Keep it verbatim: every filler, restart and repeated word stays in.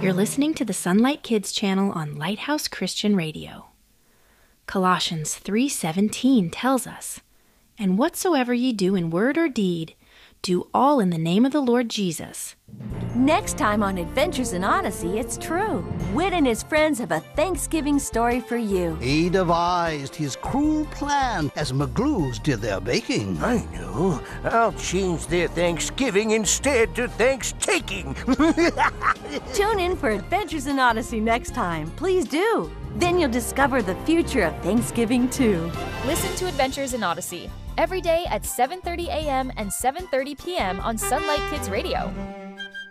You're listening to the Sunlight Kids channel on Lighthouse Christian Radio. Colossians three seventeen tells us, "And whatsoever ye do in word or deed, do all in the name of the Lord Jesus." Next time on Adventures in Odyssey, it's true. Wit and his friends have a Thanksgiving story for you. He devised his cruel plan as McGlues did their baking. I know. I'll change their Thanksgiving instead to Thanks-taking. Tune in for Adventures in Odyssey next time. Please do. Then you'll discover the future of Thanksgiving, too. Listen to Adventures in Odyssey every day at seven thirty a.m. and seven thirty p.m. on Sunlight Kids Radio.